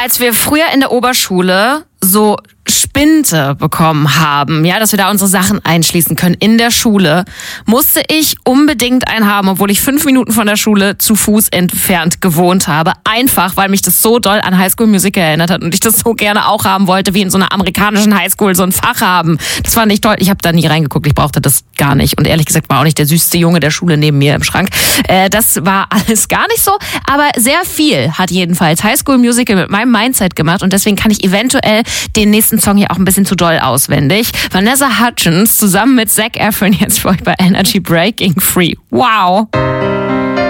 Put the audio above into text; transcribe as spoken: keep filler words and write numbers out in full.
als wir früher in der Oberschule so Spinte bekommen haben, ja, dass wir da unsere Sachen einschließen können in der Schule, musste ich unbedingt einen haben, obwohl ich fünf Minuten von der Schule zu Fuß entfernt gewohnt habe. Einfach, weil mich das so doll an High School Musical erinnert hat und ich das so gerne auch haben wollte, wie in so einer amerikanischen Highschool so ein Fach haben. Das fand ich toll. Ich habe da nie reingeguckt, ich brauchte das gar nicht. Und ehrlich gesagt war auch nicht der süßeste Junge der Schule neben mir im Schrank. Äh, das war alles gar nicht so, aber sehr viel hat jedenfalls High School Musical mit meinem Mindset gemacht und deswegen kann ich eventuell den nächsten Song hier auch ein bisschen zu doll auswendig. Vanessa Hudgens zusammen mit Zac Efron jetzt für euch bei Energy Breaking Free. Wow!